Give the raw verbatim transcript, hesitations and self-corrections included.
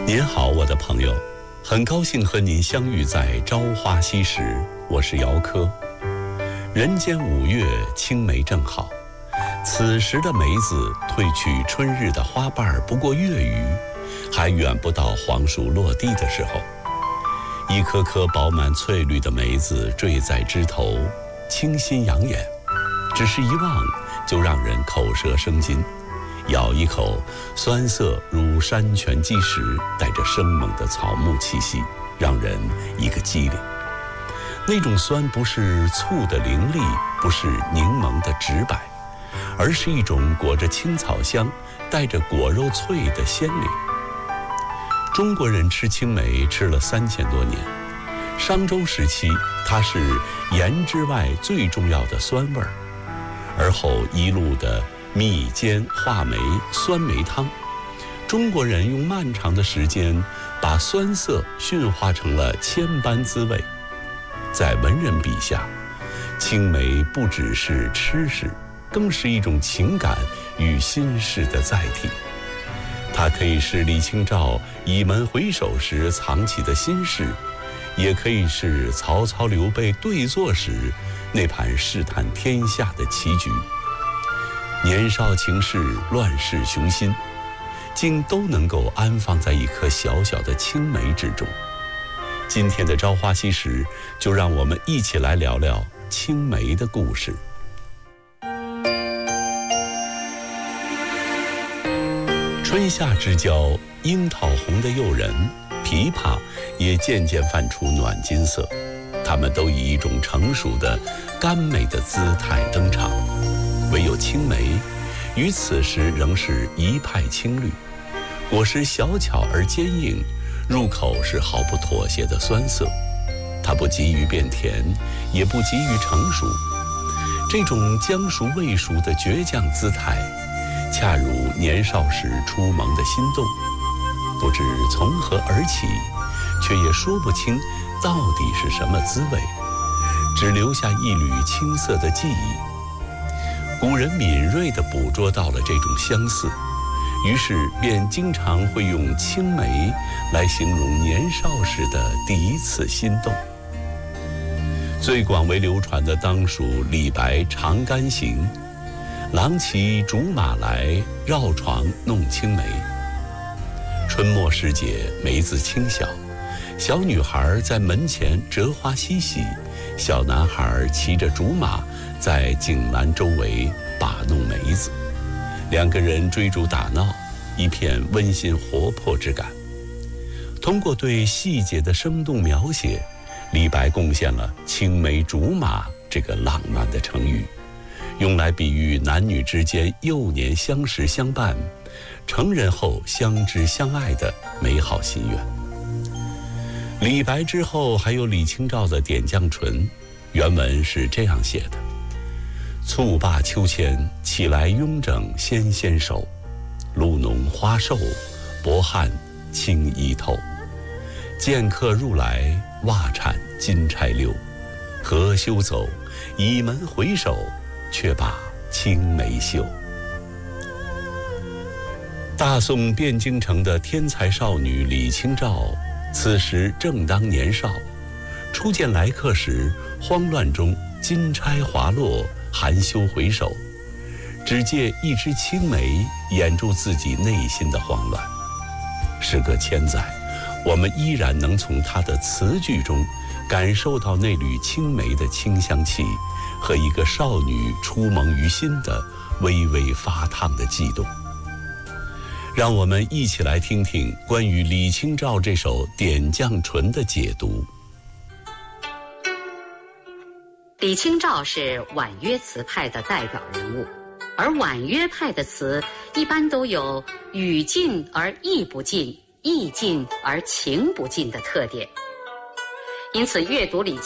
您好，我的朋友，很高兴和您相遇在朝花夕拾，我是姚科。人间五月，青梅正好，此时的梅子褪去春日的花瓣，不过月余，还远不到黄树落地的时候。一颗颗饱满翠绿的梅子坠在枝头，清新养眼，只是一望就让人口舌生津。咬一口，酸涩如山泉积石，带着生猛的草木气息，让人一个机灵。那种酸不是醋的凌厉，不是柠檬的直白，而是一种裹着青草香，带着果肉脆的鲜灵。中国人吃青梅吃了三千多年，商周时期它是盐之外最重要的酸味儿，而后一路的蜜煎话梅酸梅汤，中国人用漫长的时间把酸涩驯化成了千般滋味。在文人笔下，青梅不只是吃食，更是一种情感与心事的载体。它可以是李清照倚门回首时藏起的心事，也可以是曹操刘备对坐时那盘试探天下的棋局。年少情事，乱世雄心，竟都能够安放在一颗小小的青梅之中。今天的朝花夕拾，就让我们一起来聊聊青梅的故事。春夏之交，樱桃红的诱人，枇杷也渐渐泛出暖金色，它们都以一种成熟的甘美的姿态登场。唯有青梅于此时仍是一派青绿，果实小巧而坚硬，入口是毫不妥协的酸涩。它不急于变甜，也不急于成熟，这种将熟未熟的倔强姿态，恰如年少时初萌的心动，不知从何而起，却也说不清到底是什么滋味，只留下一缕青涩的记忆。古人敏锐地捕捉到了这种相似，于是便经常会用青梅来形容年少时的第一次心动。最广为流传的当属李白《长干行》，郎骑竹马来，绕床弄青梅。春末时节，梅子轻小，小女孩在门前折花嬉戏，小男孩骑着竹马在井栏周围把弄梅子，两个人追逐打闹，一片温馨活泼之感。通过对细节的生动描写，李白贡献了青梅竹马这个浪漫的成语，用来比喻男女之间幼年相识相伴，成人后相知相爱的美好心愿。李白之后还有李清照的《点绛唇》，原文是这样写的：蹴罢秋千，起来慵整纤纤手，露浓花瘦，薄汗轻衣透。见客入来，袜铲金钗溜。何羞走，倚门回首，却把青梅嗅。大宋汴京城的天才少女李清照，此时正当年少，初见来客时，慌乱中金钗滑落，含羞回首，只借一支青梅掩住自己内心的慌乱。时隔千载，我们依然能从她的词句中感受到那缕青梅的清香气和一个少女初萌于心的微微发烫的悸动。让我们一起来听听关于李清照这首《点绛唇》的解读。 李清照是婉约词派的代表人物，而婉约派的词一般都有语尽而意不尽，意尽而情不尽的特点。因此阅读李